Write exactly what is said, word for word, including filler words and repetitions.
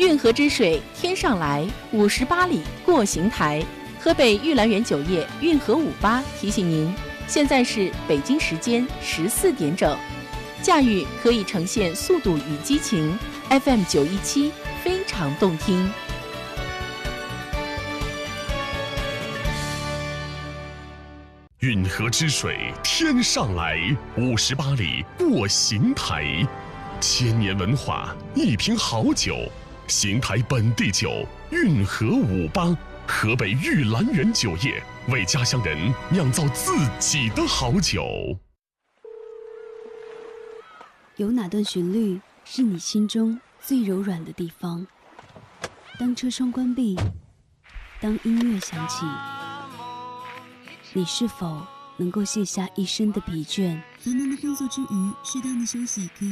运河之水天上来，五十八里过邢台。河北玉兰园酒业运河五八提醒您，现在是北京时间十四点整。驾驭可以呈现速度与激情 ，F M 九一七非常动听。 运河之水天上来，五十八里过邢台。千年文化，一瓶好酒，邢台本地酒，运河五八，河北玉兰园酒业为家乡人酿造自己的好酒。 有哪段旋律是你心中最柔软的地方？当车窗关闭，当音乐响起，你是否能够卸下一身的疲倦？ 繁忙的工作之余，适当的休息可以